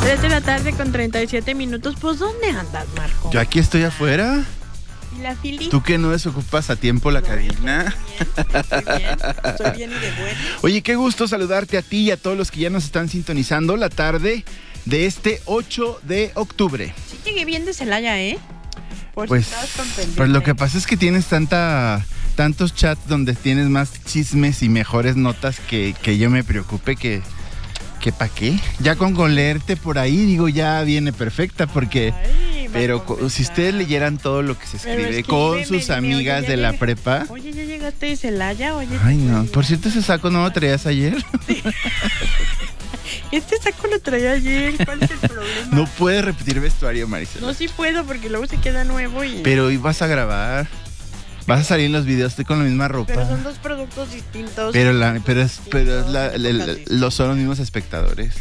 3 de la tarde con 37 minutos. Pues, ¿dónde andas, Marco? Yo aquí estoy afuera. ¿Y la fili? ¿Tú que no desocupas a tiempo la cabina? Estoy bien y de buena. Oye, qué gusto saludarte a ti y a todos los que ya nos están sintonizando la tarde de este 8 de octubre. Sí llegué bien de Celaya, ¿eh? Por Pues, si estabas con pendiente. pues lo que pasa es que tienes tantos chats donde tienes más chismes y mejores notas que yo me preocupe que ¿para qué? Ya con leerte por ahí, digo, ya viene perfecta porque... Ay, Pero Marco, si ustedes leyeran todo lo que se escribe Pero con escríbeme, sus dime, amigas oye, de la prepa. Oye, ¿ya llegaste de Celaya? Oye, Ay, no. Por cierto, ese saco no lo traías ayer. Este saco lo traía ayer. ¿Cuál es el problema? No puedes repetir vestuario, Marisela. No, sí puedo porque luego se queda nuevo y... Pero hoy vas a grabar. Vas a salir en los videos, estoy con la misma ropa. Pero son dos productos distintos. Pero son los mismos espectadores.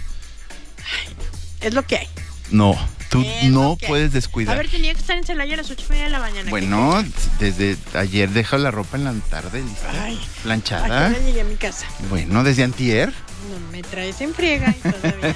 Es lo que hay. No, tú Es no lo que hay. puedes descuidar. A ver, tenía que estar en Celaya a las 8:30 de la mañana. Bueno, desde ayer dejo la ropa en la tarde lista. Ay, Planchada. ¿a qué hora llegué a mi casa? Bueno, desde antier. No me traes en friega y todavía.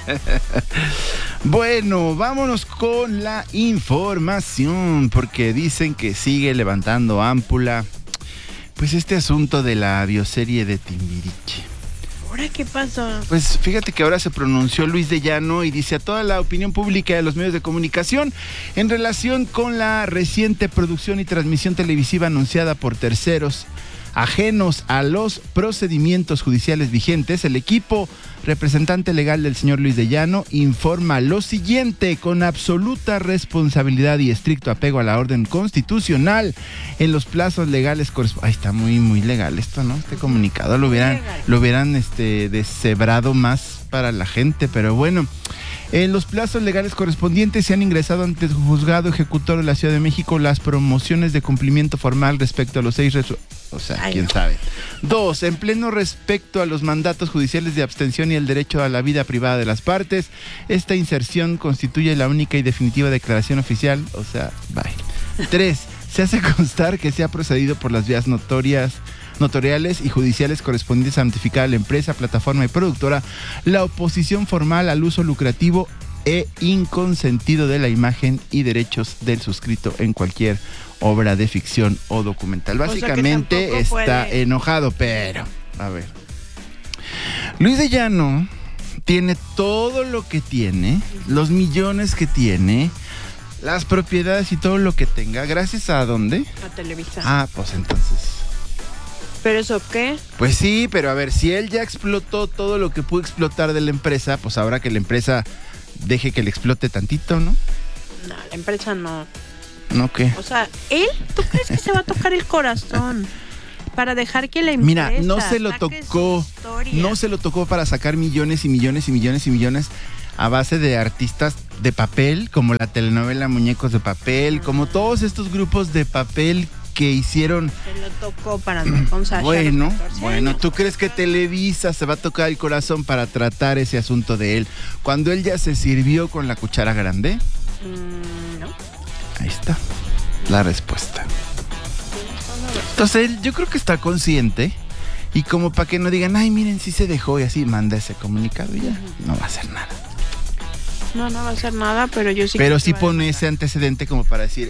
Bueno, vámonos con la información, porque dicen que sigue levantando ámpula, pues este asunto de la bioserie de Timbiriche. ¿Ahora qué pasó? Pues fíjate que ahora se pronunció Luis de Llano y dice a toda la opinión pública de los medios de comunicación en relación con la reciente producción y transmisión televisiva anunciada por terceros ajenos a los procedimientos judiciales vigentes, el equipo representante legal del señor Luis de Llano informa lo siguiente: con absoluta responsabilidad y estricto apego a la orden constitucional en los plazos legales correspondientes. Ay, está muy legal esto, ¿no? Este comunicado lo hubieran deshebrado más para la gente, pero bueno. En los plazos legales correspondientes se han ingresado ante el juzgado ejecutor de la Ciudad de México las promociones de cumplimiento formal respecto a los 6 quién sabe. 2. En pleno respecto a los mandatos judiciales de abstención y el derecho a la vida privada de las partes, esta inserción constituye la única y definitiva declaración oficial, bye. 3. Se hace constar que se ha procedido por las vías notoriales y judiciales correspondientes a notificar a la empresa, plataforma y productora la oposición formal al uso lucrativo e inconsentido de la imagen y derechos del suscrito en cualquier obra de ficción o documental. Básicamente está enojado, pero a ver. Luis de Llano tiene todo lo que tiene, los millones que tiene, las propiedades y todo lo que tenga, ¿gracias a dónde? A Televisa. Ah, pues entonces... ¿Pero eso qué? Pues sí, pero a ver, si él ya explotó todo lo que pudo explotar de la empresa, pues ahora que la empresa deje que le explote tantito, ¿no? No, la empresa no. ¿No qué? O sea, ¿tú crees que se va a tocar el corazón para dejar que la empresa... Mira, no se lo tocó para sacar millones y millones y millones y millones a base de artistas de papel, como la telenovela Muñecos de Papel, como todos estos grupos de papel que hicieron... Se lo tocó para andar con Sasha. Bueno, ¿tú crees que Televisa se va a tocar el corazón para tratar ese asunto de él cuando él ya se sirvió con la cuchara grande? No. Ahí está la respuesta. Entonces él, yo creo que está consciente y como para que no digan, ay, miren, sí se dejó y así manda ese comunicado y ya no va a hacer nada. No va a hacer nada, pero yo sí... Pero sí pone ese antecedente como para decir,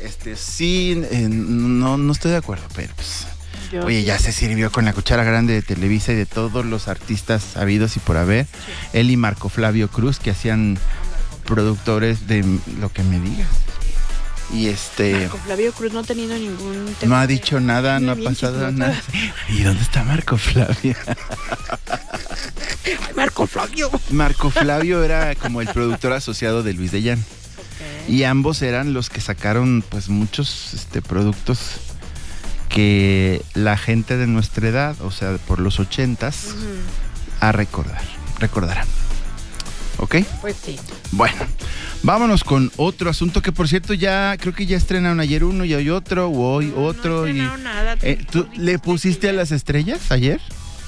no estoy de acuerdo, pero pues... Oye, ya se sirvió con la cuchara grande de Televisa y de todos los artistas habidos y por haber. Sí. Él y Marco Flavio Cruz, que hacían productores de Lo que me digas. Y Marco Flavio Cruz no ha tenido ningún tema. No ha dicho nada, no ha pasado nada. ¿Y dónde está Marco Flavio? Marco Flavio era como el productor asociado de Luis de Llano. Okay. Y ambos eran los que sacaron pues muchos productos que la gente de nuestra edad, o sea, por los 80s, recordarán. ¿Ok? Pues sí. Bueno, vámonos con otro asunto que, por cierto, ya creo que ya estrenaron ayer uno y hoy otro, o hoy otro. No estrenaron nada. ¿Tú le pusiste a las estrellas ayer?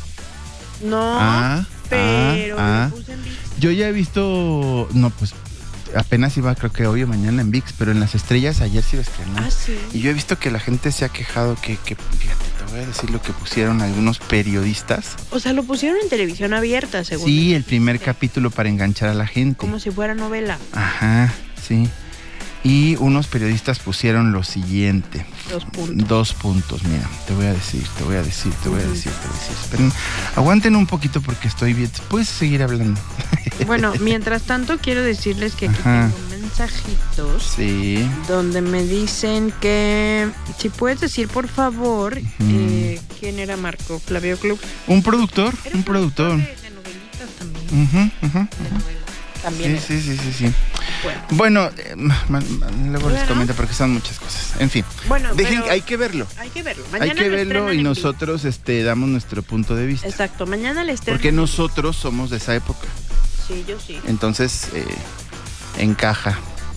No, pero le puse en ViX. Yo ya he visto, no, pues apenas iba, creo que hoy o mañana en ViX, pero en las estrellas ayer sí lo estrenaron. Ah, sí. Y yo he visto que la gente se ha quejado que fíjate, te voy a decir lo que pusieron algunos periodistas. O sea, lo pusieron en televisión abierta, según. Sí, el primer capítulo para enganchar a la gente. Como si fuera novela. Ajá, sí. Y unos periodistas pusieron lo siguiente. 2 puntos. 2 puntos, mira, te voy a decir. Esperen, aguanten un poquito porque estoy bien. ¿Puedes seguir hablando? Bueno, mientras tanto quiero decirles que aquí tengo mensajitos. Sí. Donde me dicen que si puedes decir por favor quién era Marco Flavio Club. Un productor. Era un productor de novelitas también. De novelas también. Sí. Bueno, luego les comento porque son muchas cosas. En fin. Bueno, hay que verlo. Mañana hay que verlo y en nosotros damos nuestro punto de vista. Exacto, mañana le estrenan. Porque nosotros somos de esa época. Sí, yo sí. Entonces, encaja.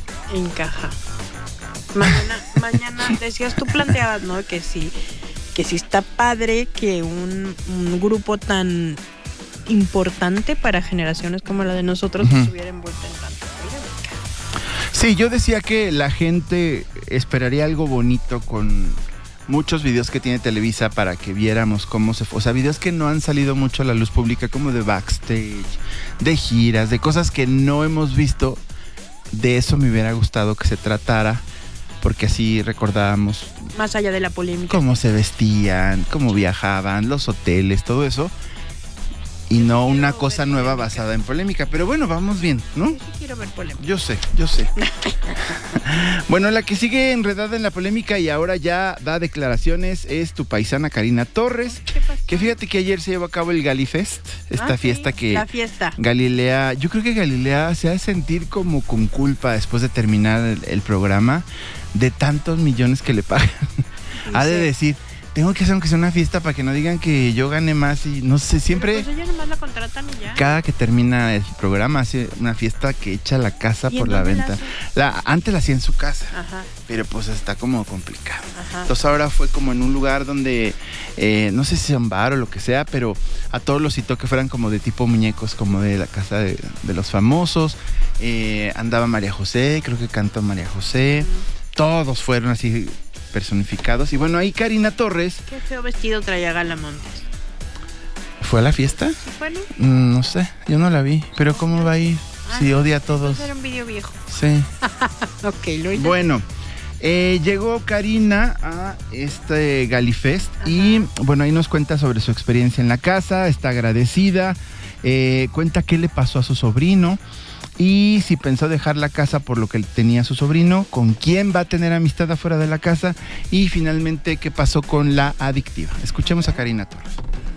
Mañana decías, tú planteabas, ¿no? Que sí está padre que un grupo tan importante para generaciones como la de nosotros estuviera envuelta en tanta polémica. Sí, yo decía que la gente esperaría algo bonito con muchos videos que tiene Televisa para que viéramos cómo se fue. O sea, videos que no han salido mucho a la luz pública, como de backstage, de giras, de cosas que no hemos visto. De eso me hubiera gustado que se tratara, porque así recordábamos más allá de la polémica, cómo se vestían, cómo viajaban, los hoteles, todo eso. Y no una cosa nueva basada en polémica. Pero bueno, vamos bien, ¿no? Sí quiero ver polémica. Yo sé. Bueno, la que sigue enredada en la polémica y ahora ya da declaraciones es tu paisana Karina Torres. ¿Qué pasó? Que fíjate que ayer se llevó a cabo el Galifest, esta fiesta que... La fiesta. Galilea, yo creo que Galilea se ha de sentir como con culpa después de terminar el programa de tantos millones que le pagan. Ha de decir... Tengo que hacer aunque sea una fiesta para que no digan que yo gane más y no sé, siempre... Pero pues ella nomás la contratan y ya. Cada que termina el programa hace una fiesta que echa la casa por la ventana. Antes la hacía en su casa, pero pues está como complicado. Entonces ahora fue como en un lugar donde, no sé si sea un bar o lo que sea, pero a todos los citó que fueran como de tipo muñecos, como de la casa de los famosos. Andaba María José, creo que cantó María José. Todos fueron así... personificados. Y bueno, ahí Karina Torres. Qué feo vestido traía Gala Montes. ¿Fue a la fiesta? ¿Sí fue, no? No sé, yo no la vi. Pero ¿cómo va a ir? Si odia a todos. Era un video viejo. Sí. Ok, lo hice. Bueno, llegó Karina a este Galifest. Y bueno, ahí nos cuenta sobre su experiencia en la casa. Está agradecida. Cuenta qué le pasó a su sobrino. Y si pensó dejar la casa por lo que tenía su sobrino, con quién va a tener amistad afuera de la casa y finalmente qué pasó con la adictiva. Escuchemos a Karina Torres.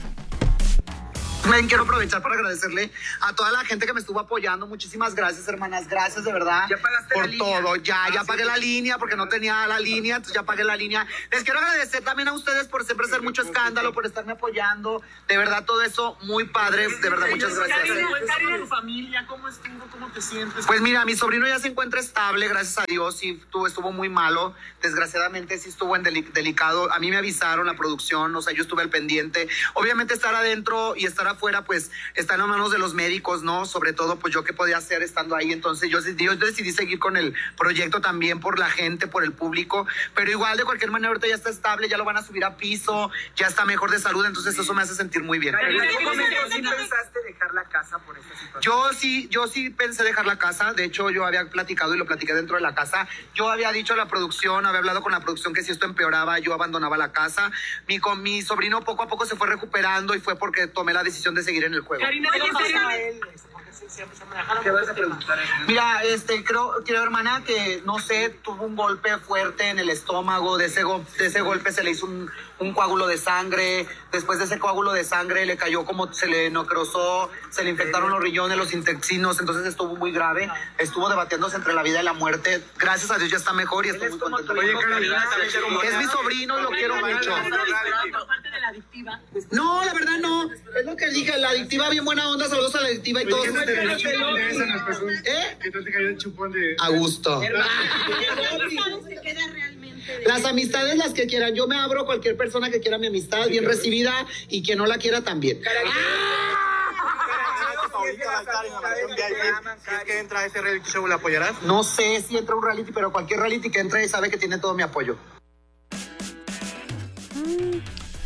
Quiero aprovechar para agradecerle a toda la gente que me estuvo apoyando. Muchísimas gracias, hermanas. Gracias de verdad. ¿Ya pagaste por la línea? todo. Ya pagué la línea porque no tenía la línea, entonces ya pagué la línea. Les quiero agradecer también a ustedes por siempre hacer mucho escándalo, por estarme apoyando. De verdad, todo eso muy padre. De verdad, muchas gracias. Karina, tu familia, ¿cómo estuvo? ¿Cómo te sientes? Pues mira, mi sobrino ya se encuentra estable, gracias a Dios. Sí, estuvo muy malo. Desgraciadamente sí estuvo en delicado. A mí me avisaron la producción, o sea, yo estuve al pendiente. Obviamente estar adentro y estar afuera, pues está en las manos de los médicos, ¿no? Sobre todo, pues yo qué podía hacer estando ahí. Entonces yo decidí seguir con el proyecto también por la gente, por el público. Pero igual, de cualquier manera, ahorita ya está estable, ya lo van a subir a piso, ya está mejor de salud. Entonces eso me hace sentir muy bien. Karina, ¿en qué momento sí pensaste dejar la casa por esta situación? Yo sí pensé dejar la casa. De hecho, yo había platicado y lo platiqué dentro de la casa. Yo había dicho a la producción, había hablado con la producción que si esto empeoraba, yo abandonaba la casa. Mi sobrino poco a poco se fue recuperando y fue porque tomé la decisión de seguir en el juego. Karina, ¿qué pasó a él? ¿Qué vas a preguntar? Mira, creo, hermana, que no sé, tuvo un golpe fuerte en el estómago. De ese golpe se le hizo un coágulo de sangre. Después de ese coágulo de sangre le cayó como se le necrosó, se le infectaron los riñones, los intestinos. Entonces estuvo muy grave. Estuvo debatiéndose entre la vida y la muerte. Gracias a Dios ya está mejor y estoy muy contento. Oye, Karina, es mi sobrino, lo quiero mucho. parte de la adictiva? No, la verdad no. Es lo que dije, la adictiva bien buena onda, saludos a la adictiva y todo. ¿Qué tal te cayó el chupón de...? A gusto. Las amistades las que quieran. Yo me abro a cualquier persona que quiera mi amistad, bien recibida, y quien no la quiera también. Si es que entra a ese reality show, ¿la apoyarás? No sé si entra un reality, pero cualquier reality que entre sabe que tiene todo mi apoyo.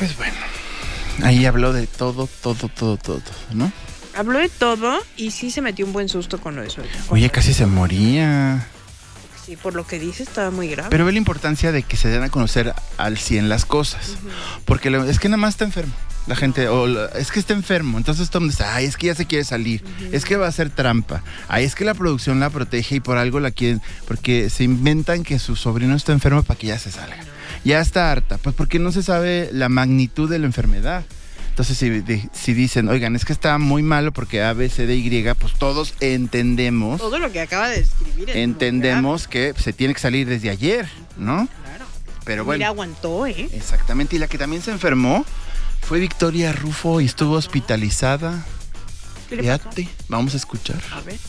Pues bueno, ahí habló de todo, ¿no? Habló de todo y sí se metió un buen susto con lo de su... Oye, casi se moría. Sí, por lo que dice estaba muy grave. Pero ve la importancia de que se den a conocer al 100 las cosas. Porque es que nada más está enfermo. La gente, es que está enfermo. Entonces todo el mundo dice, ay, es que ya se quiere salir. Es que va a hacer trampa. Ay, es que la producción la protege y por algo la quieren. Porque se inventan que su sobrino está enfermo para que ya se salga. Ya está harta. Pues porque no se sabe la magnitud de la enfermedad. Entonces, si dicen, oigan, es que está muy malo porque A, B, C, D, Y, pues todos entendemos. Todo lo que acaba de describir. Entendemos que se tiene que salir desde ayer, ¿no? Claro. Pero bueno. Mira, aguantó, ¿eh? Exactamente. Y la que también se enfermó fue Victoria Rufo y estuvo hospitalizada. ¿Qué le pasó? Fíjate, vamos a escuchar. A ver.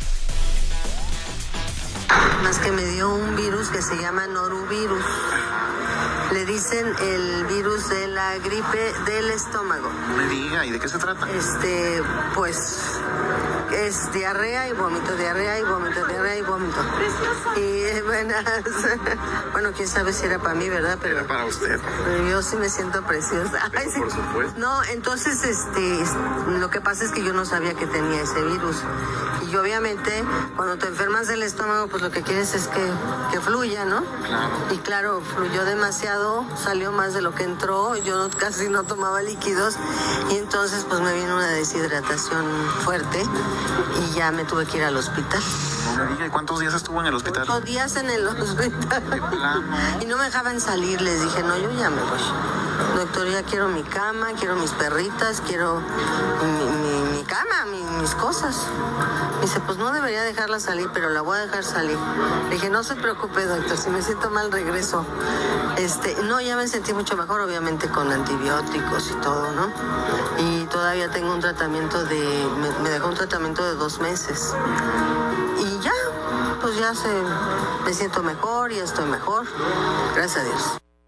Más que me dio un virus que se llama norovirus. Le dicen el virus de la gripe del estómago. No me diga, ¿y de qué se trata? Pues es diarrea y vómito, diarrea y vómito, diarrea y vómito. Y bueno, quién sabe si era para mí, ¿verdad? Pero era para usted. Pero yo sí me siento preciosa. Ay, sí. Por supuesto. No, entonces lo que pasa es que yo no sabía que tenía ese virus. Y obviamente cuando te enfermas del estómago, pues lo que quieres es que fluya, ¿no? Claro. Y claro, fluyó demasiado, salió más de lo que entró, yo casi no tomaba líquidos y entonces pues me vino una deshidratación fuerte y ya me tuve que ir al hospital. No me diga, ¿y cuántos días estuvo en el hospital? 8 días en el hospital. De plano. Y no me dejaban salir, les dije, no, yo ya me voy. Doctor, ya quiero mi cama, quiero mis perritas, quiero mi cama, mis cosas. Me dice, pues no debería dejarla salir, pero la voy a dejar salir. Le dije, no se preocupe, doctor, si me siento mal regreso. No, ya me sentí mucho mejor, obviamente con antibióticos y todo, ¿no? Y todavía tengo un tratamiento me dejó un tratamiento de 2 meses. Y ya, pues ya me siento mejor y estoy mejor. Gracias a Dios.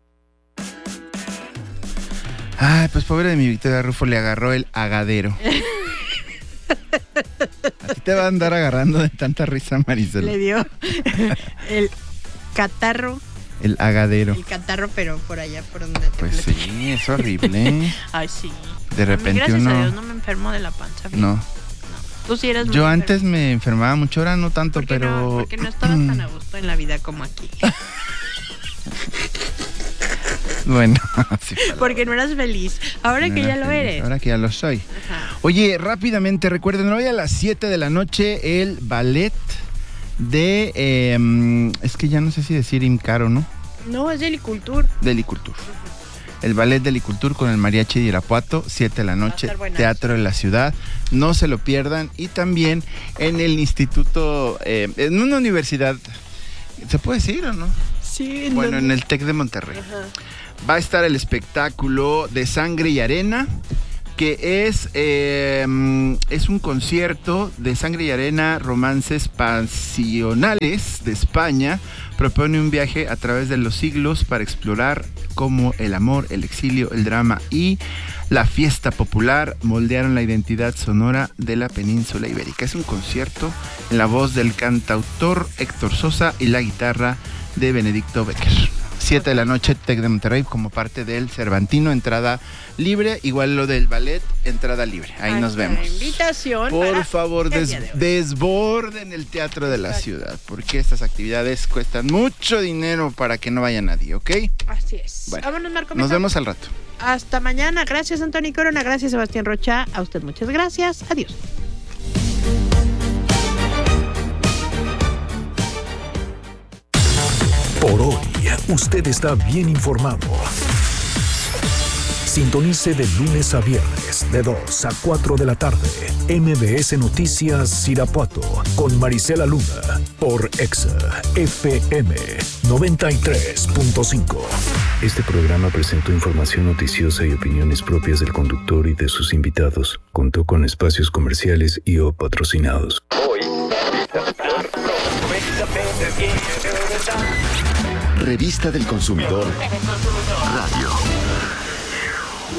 Ay, pues pobre de mi Victoria Rufo, le agarró el agadero. A ti te va a andar agarrando de tanta risa, Marisela. Le dio el catarro. El agadero. El catarro, pero por allá, por donde te Pues sí, es horrible. Ay, sí. De repente gracias uno... a Dios no me enfermo de la panza. No. Tú sí eres muy Yo enfermo. antes me enfermaba mucho, ahora no tanto, pero... No, porque no estabas tan a gusto en la vida como aquí. Bueno, sí, porque no eras feliz. Ahora no que ya era lo feliz, eres. Ahora que ya lo soy. Ajá. Oye, rápidamente, recuerden, hoy a las 7 de la noche el ballet de... es que ya no sé si decir Imcaro, ¿no? No, es Delicultur. Delicultur. El ballet Delicultur con el Mariachi de Irapuato, 7 de la noche, Teatro de la Ciudad. No se lo pierdan. Y también en el instituto, en una universidad, ¿se puede decir o no? Sí. Bueno, en el TEC de Monterrey. Ajá. Va a estar el espectáculo de Sangre y Arena, que es un concierto de Sangre y Arena, romances pasionales de España. Propone un viaje a través de los siglos para explorar cómo el amor, el exilio, el drama y la fiesta popular moldearon la identidad sonora de la península ibérica. Es un concierto en la voz del cantautor Héctor Sosa y la guitarra de Benedicto Becker. 7 de la noche, TEC de Monterrey, como parte del Cervantino, entrada libre. Igual lo del ballet, entrada libre. Ahí nos vemos. Invitación. Por favor, el día de hoy. desborden el Teatro de la Ciudad, porque estas actividades cuestan mucho dinero para que no vaya nadie, ¿ok? Así es. Bueno, vámonos, Marco. Nos vemos al rato. Hasta mañana. Gracias, Antonio Corona. Gracias, Sebastián Rocha. A usted muchas gracias. Adiós. Por hoy, usted está bien informado. Sintonice de lunes a viernes, de 2 a 4 de la tarde, MBS Noticias Irapuato, con Marisela Luna, por Exa FM 93.5. Este programa presentó información noticiosa y opiniones propias del conductor y de sus invitados. Contó con espacios comerciales y o patrocinados. Revista del Consumidor Radio.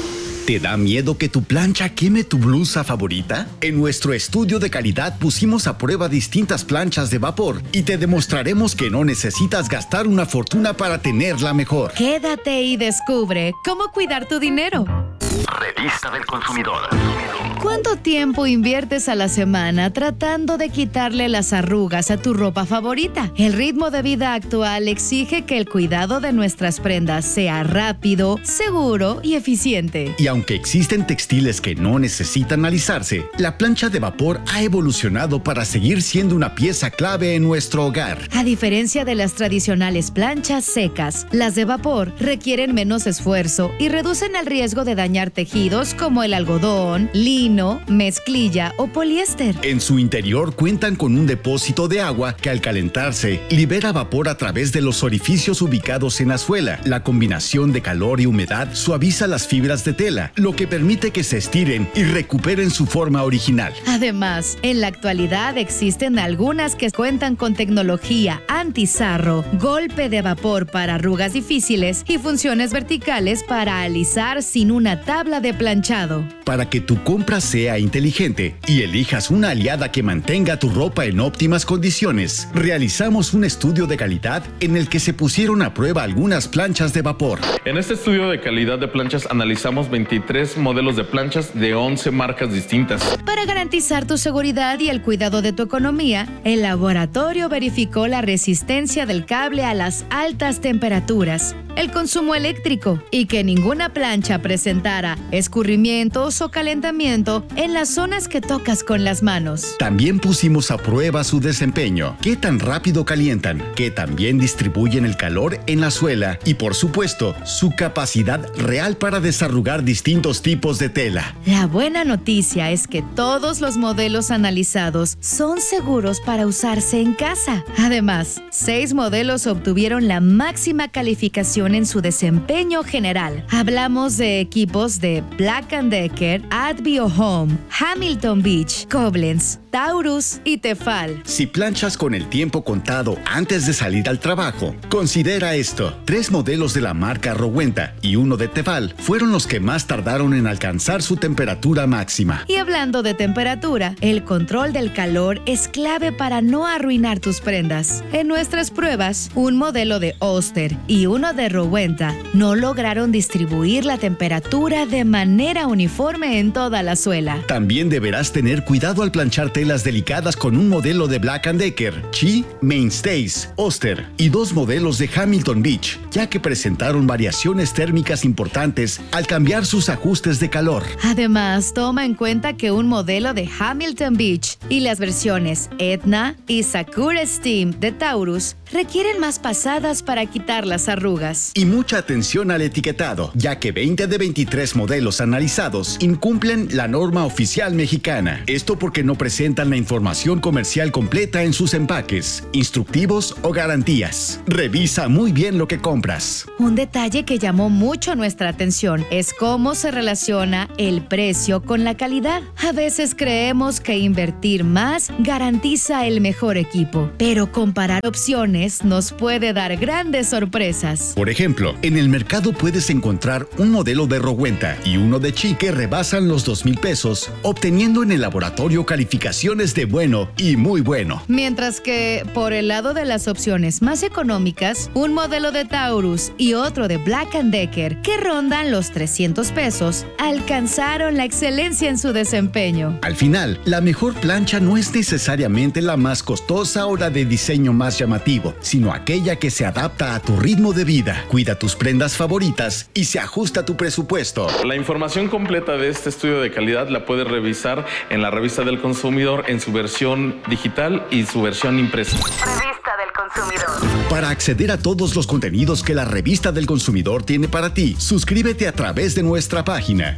¿Te da miedo que tu plancha queme tu blusa favorita? En nuestro estudio de calidad pusimos a prueba distintas planchas de vapor y te demostraremos que no necesitas gastar una fortuna para tenerla mejor. Quédate y descubre cómo cuidar tu dinero. Revista del Consumidor. ¿Cuánto tiempo inviertes a la semana tratando de quitarle las arrugas a tu ropa favorita? El ritmo de vida actual exige que el cuidado de nuestras prendas sea rápido, seguro y eficiente. Y aunque existen textiles que no necesitan alisarse, la plancha de vapor ha evolucionado para seguir siendo una pieza clave en nuestro hogar. A diferencia de las tradicionales planchas secas, las de vapor requieren menos esfuerzo y reducen el riesgo de dañar tejidos como el algodón, lino, mezclilla o poliéster. En su interior cuentan con un depósito de agua que al calentarse libera vapor a través de los orificios ubicados en la suela. La combinación de calor y humedad suaviza las fibras de tela, lo que permite que se estiren y recuperen su forma original. Además, en la actualidad existen algunas que cuentan con tecnología anti-sarro, golpe de vapor para arrugas difíciles y funciones verticales para alisar sin una tabla de planchado. Para que tu compra sea inteligente y elijas una aliada que mantenga tu ropa en óptimas condiciones, realizamos un estudio de calidad en el que se pusieron a prueba algunas planchas de vapor. En este estudio de calidad de planchas analizamos 23 modelos de planchas de 11 marcas distintas. Para garantizar tu seguridad y el cuidado de tu economía, el laboratorio verificó la resistencia del cable a las altas temperaturas, el consumo eléctrico y que ninguna plancha presentara escurrimientos o calentamiento en las zonas que tocas con las manos. También pusimos a prueba su desempeño, qué tan rápido calientan, qué tan bien distribuyen el calor en la suela y, por supuesto, su capacidad real para desarrugar distintos tipos de tela. La buena noticia es que todos los modelos analizados son seguros para usarse en casa. Además, 6 modelos obtuvieron la máxima calificación en su desempeño general. Hablamos de equipos de Black & Decker, Advio Home, Hamilton Beach, Koblenz, Taurus y Tefal. Si planchas con el tiempo contado antes de salir al trabajo, considera esto. 3 modelos de la marca Rowenta y 1 de Tefal fueron los que más tardaron en alcanzar su temperatura máxima. Y hablando de temperatura, el control del calor es clave para no arruinar tus prendas. En nuestras pruebas, un modelo de Oster y 1 de Rowenta no lograron distribuir la temperatura de manera uniforme en toda la suela. También deberás tener cuidado al planchar telas delicadas con un modelo de Black & Decker, Chi, Mainstays, Oster y 2 modelos de Hamilton Beach, ya que presentaron variaciones térmicas importantes al cambiar sus ajustes de calor. Además, toma en cuenta que un modelo de Hamilton Beach y las versiones Etna y Sakura Steam de Taurus requieren más pasadas para quitar las arrugas. Y mucha atención al etiquetado, ya que 20 de 23 modelos analizados incumplen la norma oficial mexicana. Esto porque no presentan la información comercial completa en sus empaques, instructivos o garantías. Revisa muy bien lo que compras. Un detalle que llamó mucho nuestra atención es cómo se relaciona el precio con la calidad. A veces creemos que invertir más garantiza el mejor equipo, pero comparar opciones nos puede dar grandes sorpresas. Por ejemplo, en el mercado puedes encontrar un modelo de Rowenta y 1 de Chi que rebasan los 2,000 pesos, obteniendo en el laboratorio calificaciones de bueno y muy bueno. Mientras que, por el lado de las opciones más económicas, un modelo de Taurus y otro de Black & Decker, que rondan los 300 pesos, alcanzaron la excelencia en su desempeño. Al final, la mejor plancha no es necesariamente la más costosa o la de diseño más llamativo, sino aquella que se adapta a tu ritmo de vida, cuida tus prendas favoritas y se ajusta a tu presupuesto. La información completa de este estudio de calidad la puedes revisar en la Revista del Consumidor en su versión digital y su versión impresa. Revista del Consumidor. Para acceder a todos los contenidos que la Revista del Consumidor tiene para ti, suscríbete a través de nuestra página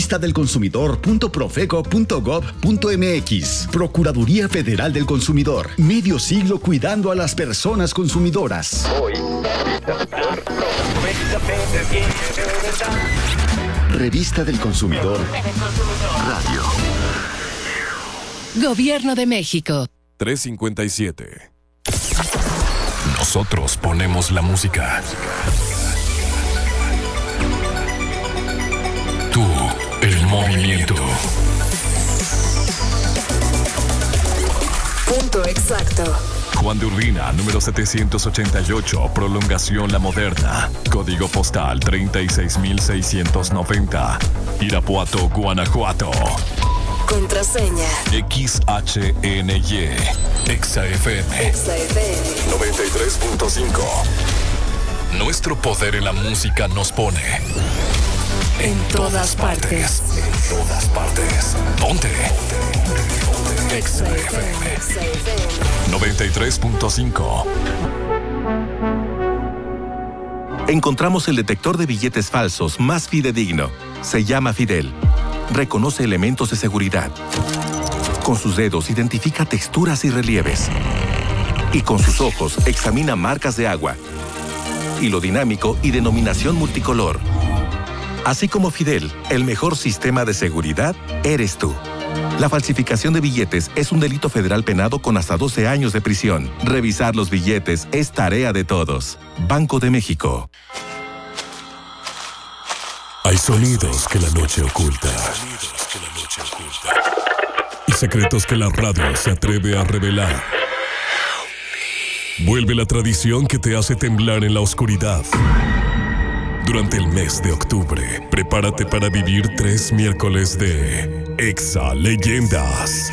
revistadelconsumidor.profeco.gov.mx. Procuraduría Federal del Consumidor. Medio siglo cuidando a las personas consumidoras. Hoy, Revista del Consumidor. Radio. Gobierno de México. 357. Nosotros ponemos la música. Tú movimiento. Punto exacto. Juan de Urbina, número 788, prolongación La Moderna. Código postal 36690. Irapuato, Guanajuato. Contraseña. XHNY. Exa FM. Exa FM. 93.5. Nuestro poder en la música nos pone en todas partes. En todas partes. Ponte. Exa FM 93.5. Encontramos el detector de billetes falsos más fidedigno. Se llama Fidel. Reconoce elementos de seguridad. Con sus dedos identifica texturas y relieves. Y con sus ojos examina marcas de agua, hilo dinámico y denominación multicolor. Así como Fidel, el mejor sistema de seguridad eres tú. La falsificación de billetes es un delito federal penado con hasta 12 años de prisión. Revisar los billetes es tarea de todos. Banco de México. Hay sonidos que la noche oculta. Y secretos que la radio se atreve a revelar. Vuelve la tradición que te hace temblar en la oscuridad. Durante el mes de octubre, prepárate para vivir 3 miércoles de Exa Leyendas.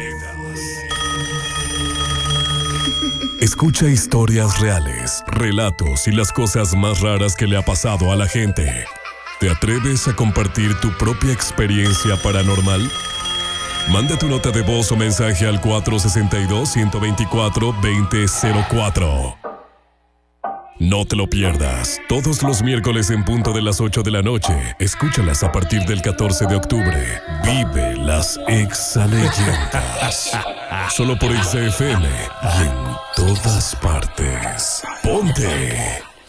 Escucha historias reales, relatos y las cosas más raras que le ha pasado a la gente. ¿Te atreves a compartir tu propia experiencia paranormal? Manda tu nota de voz o mensaje al 462-124-2004. No te lo pierdas. Todos los miércoles en punto de las 8 de la noche. Escúchalas a partir del 14 de octubre. Vive las Exa Leyendas. Solo por Exa FM y en todas partes. ¡Ponte!